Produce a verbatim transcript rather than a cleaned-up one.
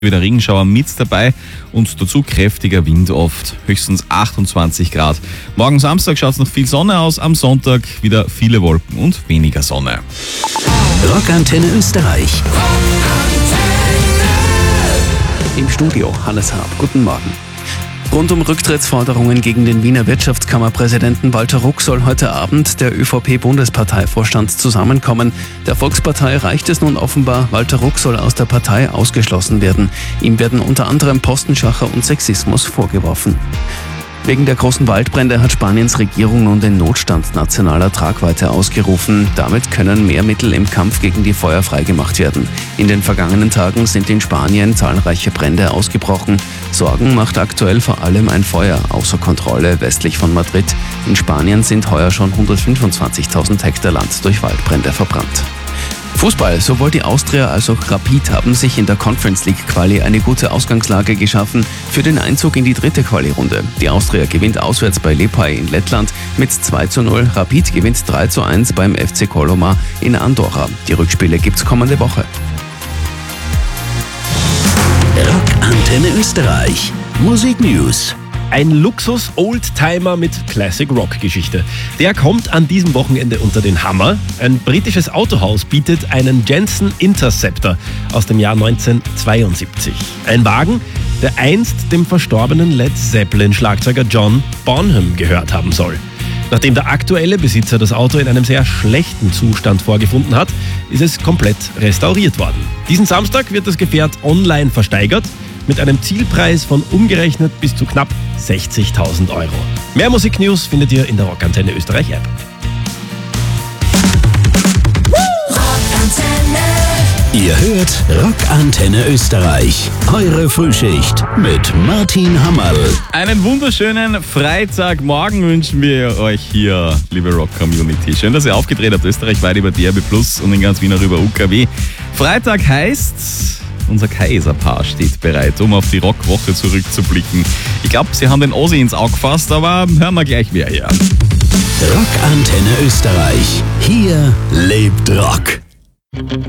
Wieder Regenschauer mit dabei und dazu kräftiger Wind oft, höchstens achtundzwanzig Grad. Morgen Samstag schaut es noch viel Sonne aus, am Sonntag wieder viele Wolken und weniger Sonne. Rockantenne Österreich. Im Studio Hannes Hab. Guten Morgen. Rund um Rücktrittsforderungen gegen den Wiener Wirtschaftskammerpräsidenten Walter Ruck soll heute Abend der ÖVP-Bundesparteivorstand zusammenkommen. Der Volkspartei reicht es nun offenbar, Walter Ruck soll aus der Partei ausgeschlossen werden. Ihm werden unter anderem Postenschacher und Sexismus vorgeworfen. Wegen der großen Waldbrände hat Spaniens Regierung nun den Notstand nationaler Tragweite ausgerufen. Damit können mehr Mittel im Kampf gegen die Feuer freigemacht werden. In den vergangenen Tagen sind in Spanien zahlreiche Brände ausgebrochen. Sorgen macht aktuell vor allem ein Feuer außer Kontrolle westlich von Madrid. In Spanien sind heuer schon hundertfünfundzwanzigtausend Hektar Land durch Waldbrände verbrannt. Fußball, sowohl die Austria als auch Rapid haben sich in der Conference League Quali eine gute Ausgangslage geschaffen für den Einzug in die dritte Quali-Runde. Die Austria gewinnt auswärts bei Liepāja in Lettland mit zwei zu null, Rapid gewinnt drei zu eins beim F C Colomar in Andorra. Die Rückspiele gibt's kommende Woche. Rockantenne Österreich. Musik News. Ein Luxus-Oldtimer mit Classic-Rock-Geschichte. Der kommt an diesem Wochenende unter den Hammer. Ein britisches Autohaus bietet einen Jensen Interceptor aus dem Jahr neunzehnhundertzweiundsiebzig. Ein Wagen, der einst dem verstorbenen Led Zeppelin-Schlagzeuger John Bonham gehört haben soll. Nachdem der aktuelle Besitzer das Auto in einem sehr schlechten Zustand vorgefunden hat, ist es komplett restauriert worden. Diesen Samstag wird das Gefährt online versteigert, mit einem Zielpreis von umgerechnet bis zu knapp sechzigtausend Euro. Mehr Musiknews findet ihr in der Rockantenne Österreich App. Ihr hört Rockantenne Österreich. Eure Frühschicht mit Martin Hammerl. Einen wunderschönen Freitagmorgen wünschen wir euch hier, liebe Rock-Community. Schön, dass ihr aufgedreht habt, österreichweit über D R B Plus und in ganz Wien rüber U K W. Freitag heißt... Unser Kaiserpaar steht bereit, um auf die Rockwoche zurückzublicken. Ich glaube, sie haben den Ossi ins Auge gefasst, aber hören wir gleich wer hier. Rockantenne Österreich. Hier lebt Rock.